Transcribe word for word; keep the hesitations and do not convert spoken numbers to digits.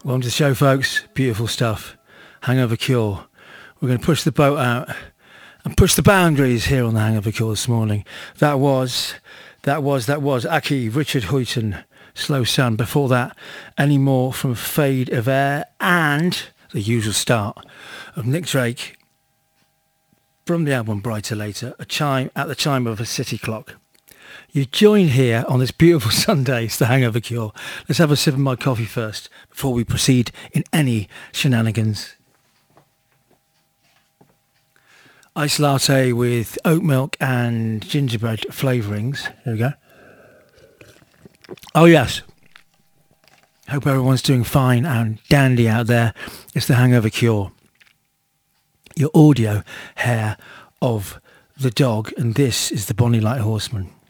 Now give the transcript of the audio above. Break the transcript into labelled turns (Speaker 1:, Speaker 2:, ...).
Speaker 1: Welcome to the show, folks. Beautiful stuff. Hangover Cure. We're going to push the boat out and push the boundaries here on the Hangover Cure this morning. That was, that was, that was Aki, Richard Huyton, Slow Sun. Before that, Any More from Fade of Air, and the usual start of Nick Drake from the album Brighter Later, a chime at the chime of a city clock. You join here on this beautiful Sunday. It's the Hangover Cure. Let's have a sip of my coffee first before we proceed in any shenanigans. Ice latte with oat milk and gingerbread flavourings. There we go. Oh yes. Hope everyone's doing fine and dandy out there. It's the Hangover Cure. Your audio hair of the dog, and this is the Bonnie Light Horseman.